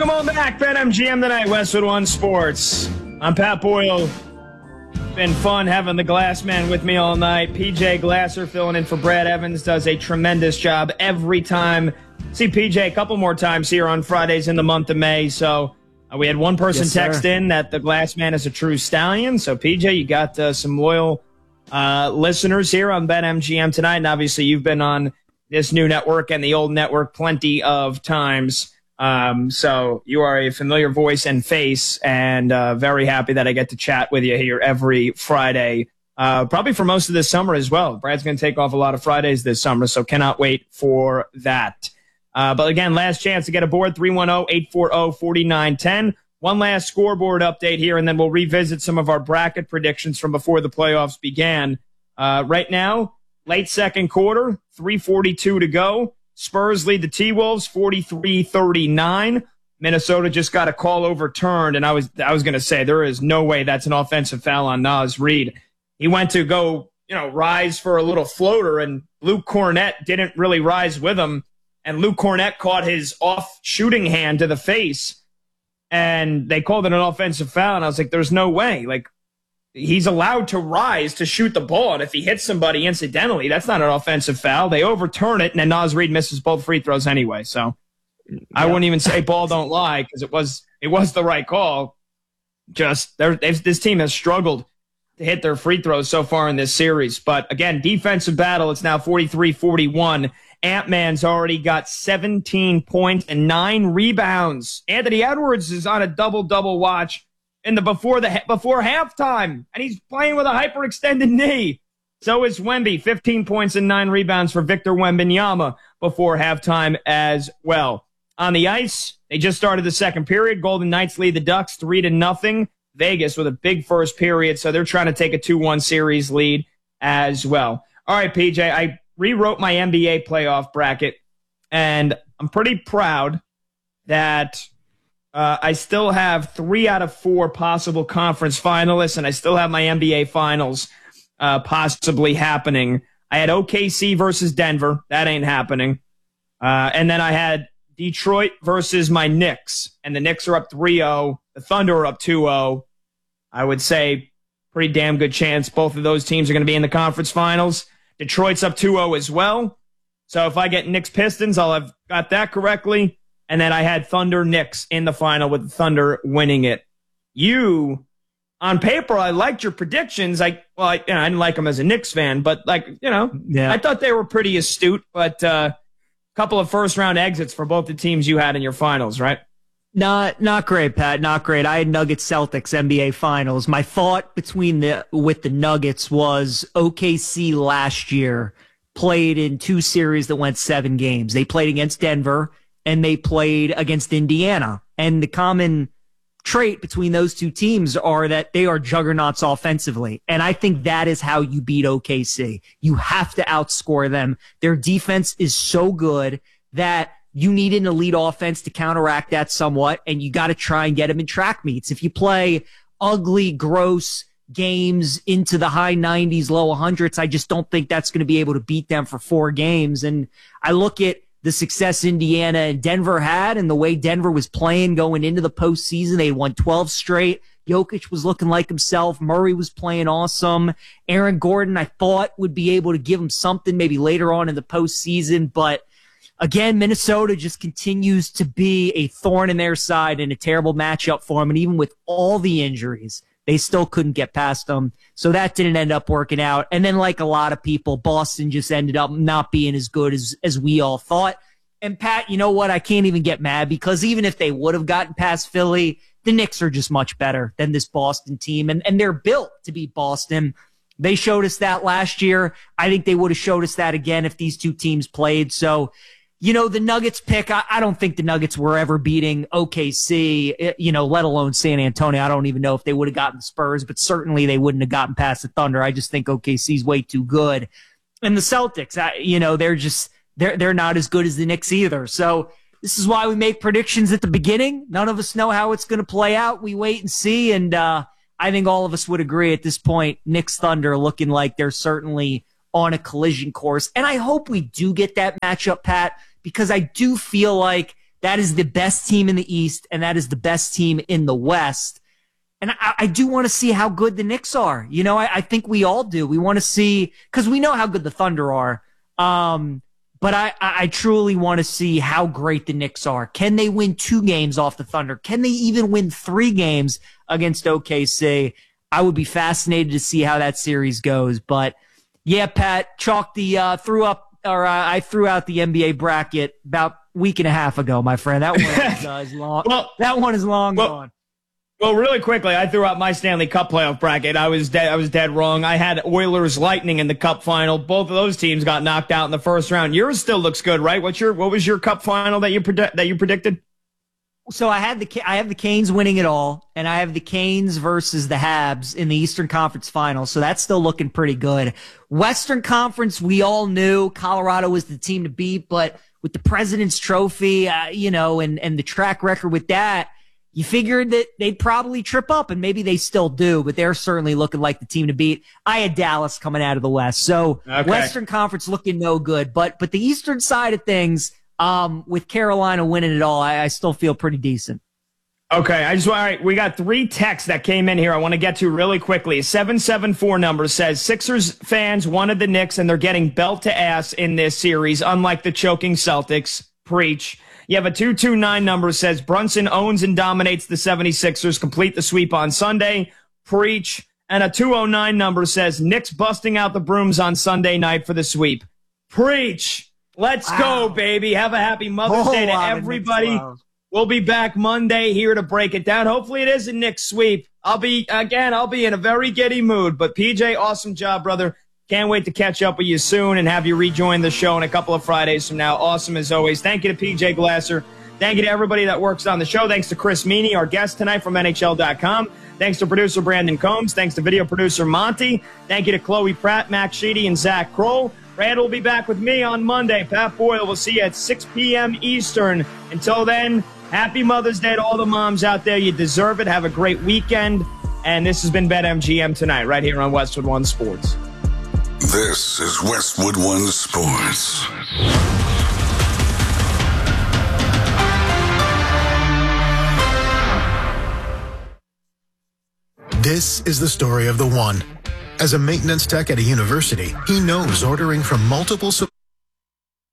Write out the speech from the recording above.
Welcome on back, BetMGM tonight, Westwood One Sports. I'm Pat Boyle. Been fun having the Glass Man with me all night. PJ Glasser filling in for Brad Evans does a tremendous job every time. See PJ a couple more times here on Fridays in the month of May. So we had one person text in that the Glass Man is a true stallion. So PJ, you got some loyal listeners here on BetMGM tonight. And obviously you've been on this new network and the old network plenty of times. So you are a familiar voice and face, and very happy that I get to chat with you here every Friday, probably for most of this summer as well. Brad's going to take off a lot of Fridays this summer, so cannot wait for that. But again, last chance to get aboard, 310-840-4910. One last scoreboard update here, and then we'll revisit some of our bracket predictions from before the playoffs began. Right now, late second quarter, 3:42 to go. Spurs lead the T-Wolves 43-39. Minnesota just got a call overturned, and I was going to say there is no way that's an offensive foul on Naz Reid. He went to go, rise for a little floater, and Luke Cornett didn't really rise with him, and Luke Cornett caught his off shooting hand to the face, and they called it an offensive foul, and I was like, there's no way. Like, he's allowed to rise to shoot the ball, and if he hits somebody incidentally, that's not an offensive foul. They overturn it, and then Naz Reid misses both free throws anyway. So I wouldn't even say ball don't lie, because it was the right call. Just this team has struggled to hit their free throws so far in this series. But again, defensive battle. It's now 43-41. Ant-Man's already got 17 points and 9 rebounds. Anthony Edwards is on a double-double watch before halftime, and he's playing with a hyperextended knee. So is Wemby, 15 points and 9 rebounds for Victor Wembanyama before halftime as well. On the ice, they just started the second period. Golden Knights lead the Ducks 3-0. Vegas with a big first period, so they're trying to take a 2-1 series lead as well. All right, PJ, I rewrote my NBA playoff bracket, and I'm pretty proud that I still have 3 out of 4 possible conference finalists, and I still have my NBA finals possibly happening. I had OKC versus Denver. That ain't happening. And then I had Detroit versus my Knicks, and the Knicks are up 3-0. The Thunder are up 2-0. I would say pretty damn good chance both of those teams are going to be in the conference finals. Detroit's up 2-0 as well. So if I get Knicks Pistons, I'll have got that correctly. And then I had Thunder Knicks in the final with the Thunder winning it. You, on paper, I liked your predictions. I didn't like them as a Knicks fan, but I thought they were pretty astute. But a couple of first-round exits for both the teams you had in your finals, right? Not great, Pat. Not great. I had Nuggets Celtics NBA Finals. My thought with the Nuggets was OKC last year played in 2 series that went 7 games. They played against Denver, and they played against Indiana. And the common trait between those 2 teams are that they are juggernauts offensively. And I think that is how you beat OKC. You have to outscore them. Their defense is so good that you need an elite offense to counteract that somewhat, and you got to try and get them in track meets. If you play ugly, gross games into the high 90s, low 100s, I just don't think that's going to be able to beat them for 4 games. And I look at the success Indiana and Denver had and the way Denver was playing going into the postseason. They won 12 straight. Jokic was looking like himself. Murray was playing awesome. Aaron Gordon, I thought, would be able to give him something maybe later on in the postseason. But again, Minnesota just continues to be a thorn in their side and a terrible matchup for them. And even with all the injuries, they still couldn't get past them. So that didn't end up working out. And then, like a lot of people, Boston just ended up not being as good as we all thought. And Pat, you know what? I can't even get mad, because even if they would have gotten past Philly, the Knicks are just much better than this Boston team. And they're built to beat Boston. They showed us that last year. I think they would have showed us that again if these 2 teams played. So, the Nuggets pick, I don't think the Nuggets were ever beating OKC, let alone San Antonio. I don't even know if they would have gotten the Spurs, but certainly they wouldn't have gotten past the Thunder. I just think OKC's way too good. And the Celtics, they're not as good as the Knicks either. So this is why we make predictions at the beginning. None of us know how it's going to play out. We wait and see. And I think all of us would agree at this point, Knicks Thunder looking like they're certainly on a collision course. And I hope we do get that matchup, Pat, because I do feel like That is the best team in the East, and that is the best team in the West. And I do want to see how good the Knicks are. You know, I think we all do. We want to see, because we know how good the Thunder are. But I truly want to see how great the Knicks are. Can they win 2 games off the Thunder? Can they even win 3 games against OKC? I would be fascinated to see how that series goes. But yeah, Pat, I threw out the NBA bracket about a week and a half ago, my friend. That one is long. That one is long gone. Well, really quickly, I threw out my Stanley Cup playoff bracket. I was dead wrong. I had Oilers Lightning in the Cup final. Both of those teams got knocked out in the first round. Yours still looks good, right? What was your Cup final that you predicted? So I have the Canes winning it all, and I have the Canes versus the Habs in the Eastern Conference Final. So that's still looking pretty good. Western Conference, we all knew Colorado was the team to beat, but with the President's Trophy, and the track record with that, you figured that they'd probably trip up, and maybe they still do, but they're certainly looking like the team to beat. I had Dallas coming out of the West. So okay. Western Conference looking no good, but the Eastern side of things, with Carolina winning it all, I still feel pretty decent. Okay, all right, we got 3 texts that came in here I want to get to really quickly. 774 number says, Sixers fans wanted the Knicks, and they're getting belt to ass in this series, unlike the choking Celtics. Preach. You have a 229 number says Brunson owns and dominates the 76ers, complete the sweep on Sunday. Preach. And a 209 number says Knicks busting out the brooms on Sunday night for the sweep. Preach. Let's go, baby. Have a happy Mother's Day to everybody. We'll be back Monday here to break it down. Hopefully it is a Knicks sweep. I'll be in a very giddy mood. But PJ, awesome job, brother. Can't wait to catch up with you soon and have you rejoin the show in a couple of Fridays from now. Awesome as always. Thank you to PJ Glasser. Thank you to everybody that works on the show. Thanks to Chris Meany, our guest tonight from NHL.com. Thanks to producer Brandon Combs. Thanks to video producer Monty. Thank you to Chloe Pratt, Max Sheedy, and Zach Kroll. Brad will be back with me on Monday. Pat Boyle will see you at 6 p.m. Eastern. Until then, happy Mother's Day to all the moms out there. You deserve it. Have a great weekend. And this has been BetMGM Tonight right here on Westwood One Sports. This is Westwood One Sports. This is the story of the one. As a maintenance tech at a university, he knows ordering from multiple